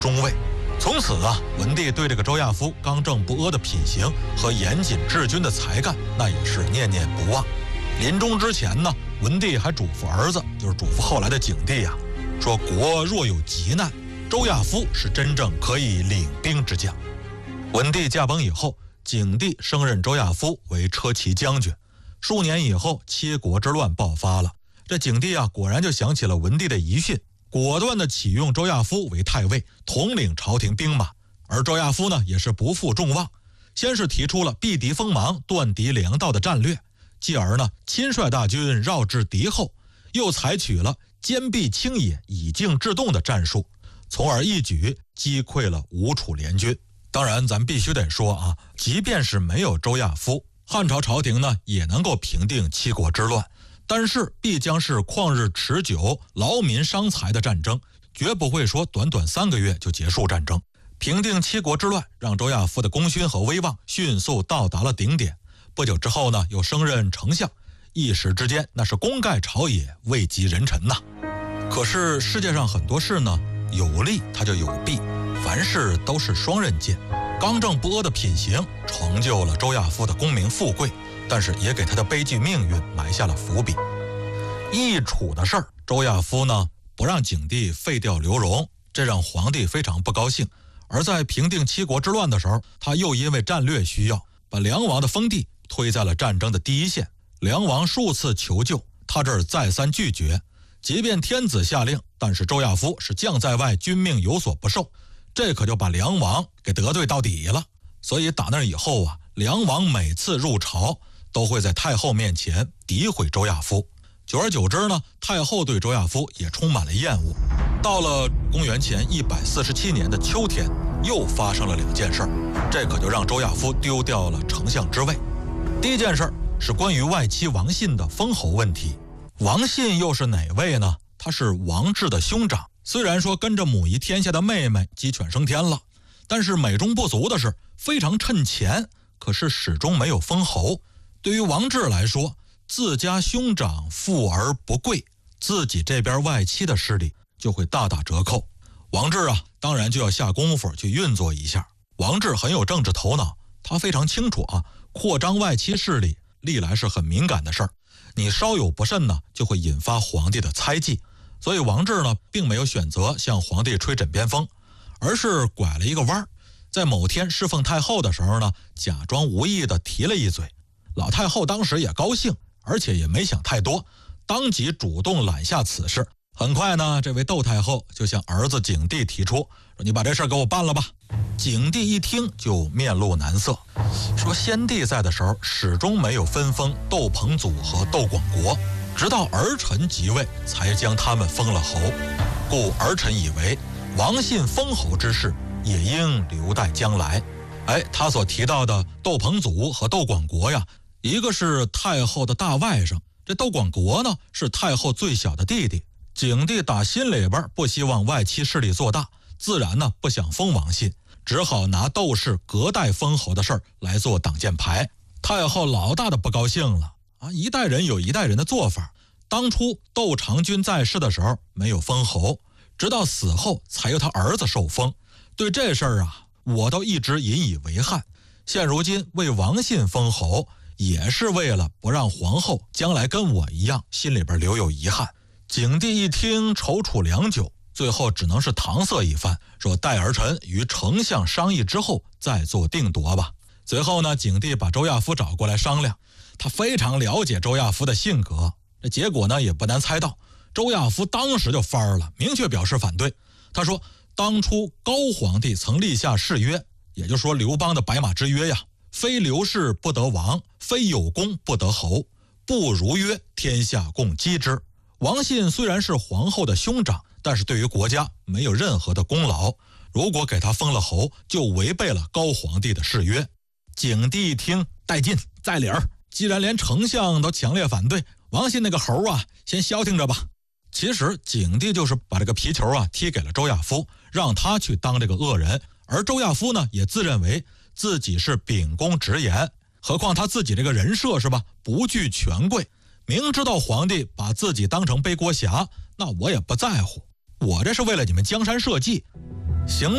中尉。从此啊，文帝对这个周亚夫刚正不阿的品行和严谨治军的才干，那也是念念不忘。临终之前呢，文帝还嘱咐儿子，就是嘱咐后来的景帝啊，说国若有急难，周亚夫是真正可以领兵之将。文帝驾崩以后，景帝升任周亚夫为车骑将军。数年以后，七国之乱爆发了，这景帝啊，果然就想起了文帝的遗训，果断地启用周亚夫为太尉，统领朝廷兵马。而周亚夫呢，也是不负众望，先是提出了避敌锋芒、断敌粮道的战略，继而呢，亲率大军绕至敌后，又采取了坚壁清野、以静制动的战术，从而一举击溃了吴楚联军。当然，咱必须得说啊，即便是没有周亚夫，汉朝朝廷呢也能够平定七国之乱，但是必将是旷日持久、劳民伤财的战争，绝不会说短短3个月就结束战争。平定七国之乱，让周亚夫的功勋和威望迅速到达了顶点。不久之后呢，又升任丞相，一时之间那是功盖朝野，位极人臣呐。可是世界上很多事呢，有利它就有弊，凡事都是双刃剑。刚正不阿的品行成就了周亚夫的功名富贵，但是也给他的悲剧命运埋下了伏笔。易楚的事儿，周亚夫呢不让景帝废掉刘荣，这让皇帝非常不高兴。而在平定七国之乱的时候，他又因为战略需要，把梁王的封地推在了战争的第一线。梁王数次求救，他这儿再三拒绝。即便天子下令，但是周亚夫是将在外，君命有所不受，这可就把梁王给得罪到底了。所以打那以后啊，梁王每次入朝都会在太后面前诋毁周亚夫。久而久之呢，太后对周亚夫也充满了厌恶。到了公元前147年的秋天，又发生了2件事，这可就让周亚夫丢掉了丞相之位。第一件事是关于外戚王信的封侯问题。王信又是哪位呢？他是王志的兄长，虽然说跟着母仪天下的妹妹鸡犬升天了，但是美中不足的是非常趁钱，可是始终没有封侯。对于王志来说，自家兄长富而不贵，自己这边外戚的势力就会大打折扣。王志啊，当然就要下功夫去运作一下。王志很有政治头脑，他非常清楚啊，扩张外戚势力历来是很敏感的事儿，你稍有不慎呢，就会引发皇帝的猜忌。所以王志呢，并没有选择向皇帝吹枕边风，而是拐了一个弯，在某天侍奉太后的时候呢，假装无意的提了一嘴。老太后当时也高兴，而且也没想太多，当即主动揽下此事。很快呢，这位窦太后就向儿子景帝提出，说你把这事给我办了吧。景帝一听就面露难色，说先帝在的时候始终没有分封窦彭祖和窦广国，直到儿臣即位才将他们封了侯，故儿臣以为王信封侯之事也应留待将来。他所提到的窦彭祖和窦广国呀，一个是太后的大外甥，这窦广国呢是太后最小的弟弟。景帝打心里边不希望外戚势力做大，自然呢不想封王信，只好拿窦氏隔代封侯的事儿来做挡箭牌。太后老大的不高兴了啊！一代人有一代人的做法，当初窦长君在世的时候没有封侯，直到死后才由他儿子受封。对这事儿啊，我都一直引以为憾。现如今为王信封侯，也是为了不让皇后将来跟我一样心里边留有遗憾。景帝一听踌躇良久，最后只能是搪塞一番，说待儿臣与丞相商议之后再做定夺吧。随后呢，景帝把周亚夫找过来商量，他非常了解周亚夫的性格，这结果呢也不难猜到，周亚夫当时就翻了，明确表示反对。他说当初高皇帝曾立下誓约，也就是说刘邦的白马之约呀，非刘氏不得王，非有功不得侯，不如约，天下共击之。王信虽然是皇后的兄长，但是对于国家没有任何的功劳，如果给他封了侯，就违背了高皇帝的誓约。景帝一听带劲在理儿，既然连丞相都强烈反对，王信那个侯啊先消停着吧。其实景帝就是把这个皮球啊踢给了周亚夫，让他去当这个恶人，而周亚夫呢也自认为自己是秉公直言，何况他自己这个人设是吧，不惧权贵，明知道皇帝把自己当成背锅侠，那我也不在乎，我这是为了你们江山社稷。行